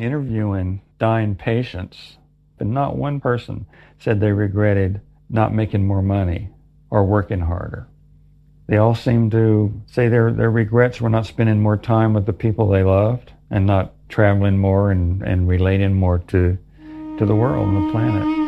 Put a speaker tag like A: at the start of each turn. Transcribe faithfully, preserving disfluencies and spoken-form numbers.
A: interviewing dying patients, but not one person said they regretted not making more money or working harder. They all seemed to say their, their regrets were not spending more time with the people they loved and not traveling more and, and relating more to, to the world and the planet.